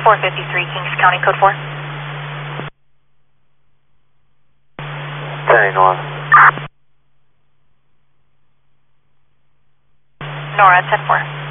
453 Kings County, code 4. 10-1. Nora, 10-4.